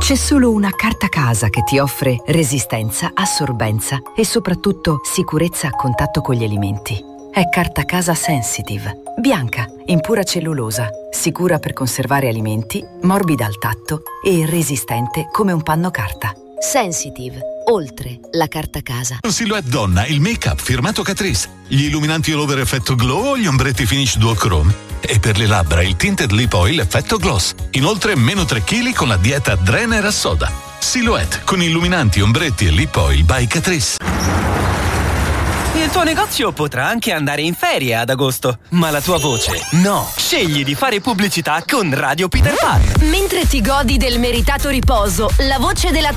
C'è solo una carta casa che ti offre resistenza, assorbenza e soprattutto sicurezza a contatto con gli alimenti. È Carta Casa Sensitive. Bianca, in pura cellulosa, sicura per conservare alimenti, morbida al tatto e resistente come un panno carta. Sensitive. Oltre la carta casa. Silhouette donna, il make-up firmato Catrice, gli illuminanti all over effetto glow o gli ombretti finish duochrome. E per le labbra il tinted lip oil effetto gloss. Inoltre meno 3 kg con la dieta Drener a soda. Silhouette con illuminanti, ombretti e lip oil by Catrice. Il tuo negozio potrà anche andare in ferie ad agosto, ma la tua voce no. Scegli di fare pubblicità con Radio Peter Pan. Mentre ti godi del meritato riposo, la voce della